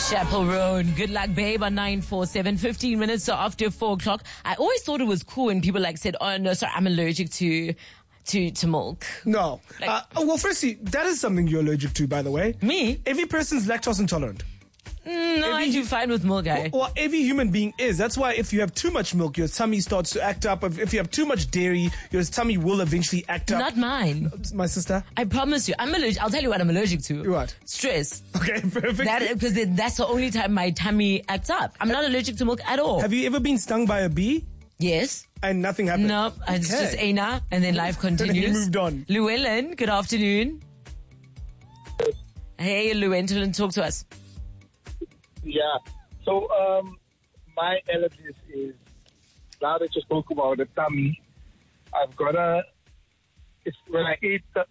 Chaperone, good luck, babe, on 947, 15 minutes after 4 o'clock. I always thought it was cool when people said, oh no, sorry, I'm allergic to milk. No. Well, firstly, that is something you're allergic to, by the way. Me? Every person's lactose intolerant. No, I do fine with milk, guy. Well, every human being is. That's why if you have too much milk, your tummy starts to act up. If you have too much dairy, your tummy will eventually act up. Not mine. My sister? I promise you. I'm allergic. I'll tell you what I'm allergic to. What? Stress. Okay, perfect. Because that's the only time my tummy acts up. I'm not allergic to milk at all. Have you ever been stung by a bee? Yes. And nothing happened? No, it's just Aina, and then life continues. And he moved on. Llewellyn, good afternoon. Hey, Llewellyn, talk to us. Yeah. So, my allergies is, now that you spoke about the tummy, I've got when I eat the,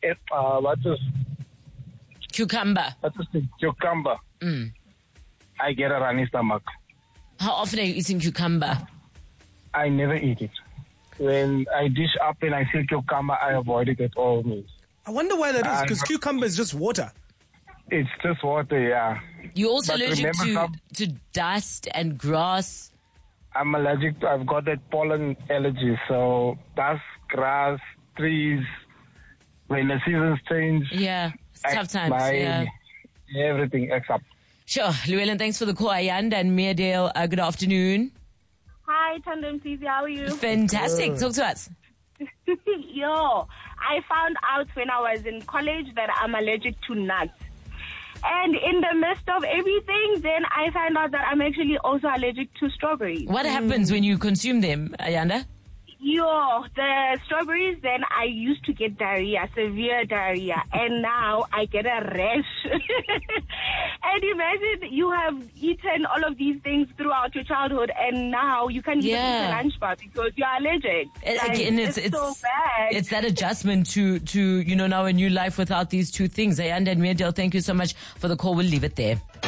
Cucumber. the cucumber, I get a runny stomach. How often are you eating cucumber? I never eat it. When I dish up and I see cucumber, I avoid it at all means. I wonder why that is, because cucumber is just water. It's just water, yeah. You're also But allergic remember to dust and grass. I'm allergic I've got that pollen allergy, so dust, grass, trees, when the seasons change. Yeah, it's tough times, yeah. Everything acts up. Sure. Llewellyn, thanks for the call. Ayanda and Meredale, good afternoon. Hi, Tandem CC, how are you? Fantastic. Talk to us. Yo, I found out when I was in college that I'm allergic to nuts. And in the midst of everything, then I find out that I'm actually also allergic to strawberries. What happens when you consume them, Ayanda? Yo, the strawberries, then I used to get diarrhea, severe diarrhea, and now I get a rash. And imagine you have eaten all of these things throughout your childhood, and now you can't even eat a lunch bar because you're allergic. Again, it's so bad. It's that adjustment to now a new life without these two things. Ayanda and Meredale, thank you so much for the call. We'll leave it there.